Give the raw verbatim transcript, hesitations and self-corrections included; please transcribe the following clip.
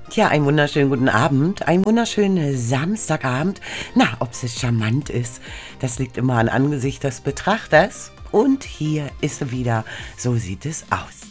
Tja, einen wunderschönen guten Abend, einen wunderschönen Samstagabend. Na, ob es charmant ist, das liegt immer an Angesicht des Betrachters. Und hier ist sie wieder, so sieht es aus.